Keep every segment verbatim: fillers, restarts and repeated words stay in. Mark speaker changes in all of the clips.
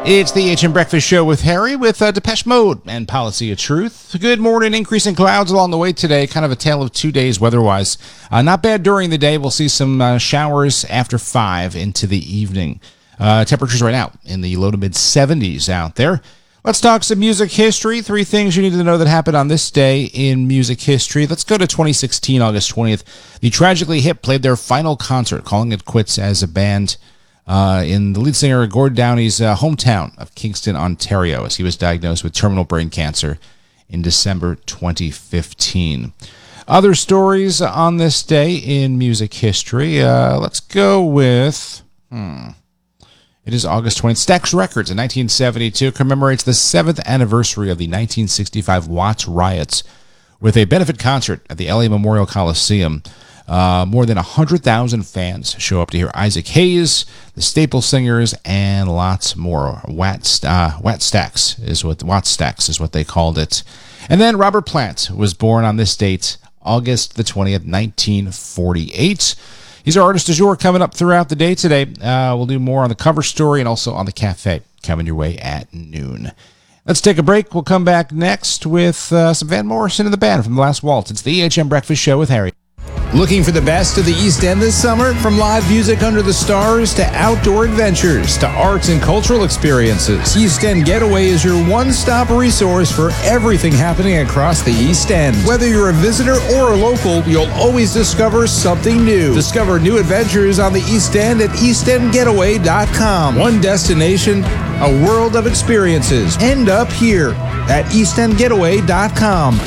Speaker 1: It's the H M Breakfast Show with Harry with uh, Depeche Mode and Policy of Truth. Good morning. Increasing clouds along the way today. Kind of a tale of two days weather-wise. Uh, not bad during the day. We'll see some uh, showers after five into the evening. Uh, temperatures right now in the low to mid seventies out there. Let's talk some music history. Three things you need to know that happened on this day in music history. Let's go to twenty sixteen, August twentieth. The Tragically Hip played their final concert, calling it quits as a band. Uh, in the lead singer Gord Downie's uh, hometown of Kingston, Ontario, as he was diagnosed with terminal brain cancer in December twenty fifteen. Other stories on this day in music history. Uh, let's go with... Hmm, it is August twentieth. Stax Records in nineteen seventy-two commemorates the seventh anniversary of the nineteen sixty-five Watts riots with a benefit concert at the L A Memorial Coliseum. Uh, more than one hundred thousand fans show up to hear Isaac Hayes, the Staple Singers, and lots more. Watt, uh, Watt Stax is what Watt Stax is what they called it. And then Robert Plant was born on this date, August the twentieth, nineteen forty-eight. He's our artist du jour coming up throughout the day today. Uh, we'll do more on the cover story and also on the cafe coming your way at noon. Let's take a break. We'll come back next with uh, some Van Morrison and the band from The Last Waltz. It's the E H M Breakfast Show with Harry.
Speaker 2: Looking for the best of the East End this summer? From live music under the stars to outdoor adventures to arts and cultural experiences, East End Getaway is your one-stop resource for everything happening across the East End. Whether you're a visitor or a local, you'll always discover something new. Discover new adventures on the East End at east end getaway dot com. One destination, a world of experiences. End up here at east end getaway dot com.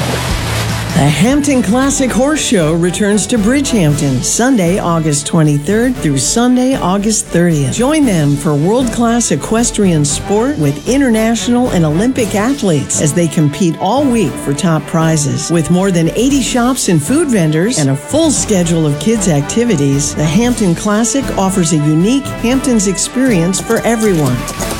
Speaker 3: The Hampton Classic Horse Show returns to Bridgehampton Sunday, August twenty-third through Sunday, August thirtieth. Join them for world-class equestrian sport with international and Olympic athletes as they compete all week for top prizes. With more than eighty shops and food vendors and a full schedule of kids' activities, the Hampton Classic offers a unique Hamptons experience for everyone.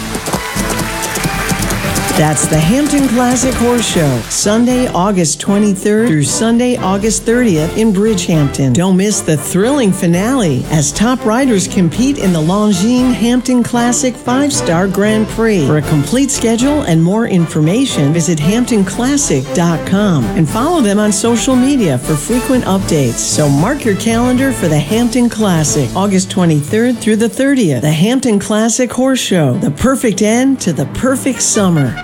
Speaker 3: That's the Hampton Classic Horse Show, Sunday, August twenty-third through Sunday, August thirtieth in Bridgehampton. Don't miss the thrilling finale as top riders compete in the Longines Hampton Classic five-Star Grand Prix. For a complete schedule and more information, visit hampton classic dot com and follow them on social media for frequent updates. So mark your calendar for the Hampton Classic, August twenty-third through the thirtieth. The Hampton Classic Horse Show, the perfect end to the perfect summer.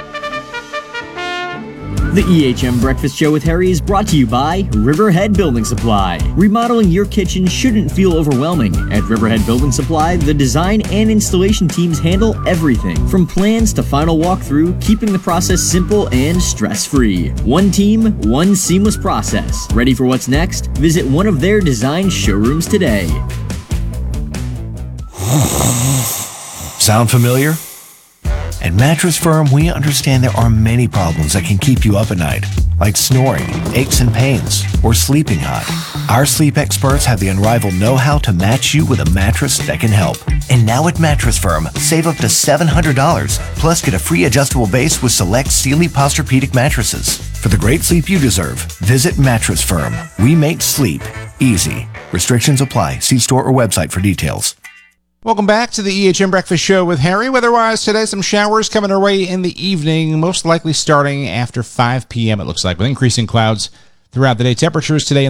Speaker 4: The E H M Breakfast Show with Harry is brought to you by Riverhead Building Supply. Remodeling your kitchen shouldn't feel overwhelming. At Riverhead Building Supply, the design and installation teams handle everything, from plans to final walkthrough, keeping the process simple and stress-free. One team, one seamless process. Ready for what's next? Visit one of their design showrooms today.
Speaker 5: Sound familiar? At Mattress Firm, we understand there are many problems that can keep you up at night, like snoring, aches and pains, or sleeping hot. Our sleep experts have the unrivaled know-how to match you with a mattress that can help. And now at Mattress Firm, save up to seven hundred dollars, plus get a free adjustable base with select Sealy Posturepedic mattresses. For the great sleep you deserve, visit Mattress Firm. We make sleep easy. Restrictions apply. See store or website for details.
Speaker 1: Welcome back to the E H M Breakfast Show with Harry. Weather-wise today, some showers coming our way in the evening, most likely starting after five p.m. it looks like, with increasing clouds throughout the day. Temperatures today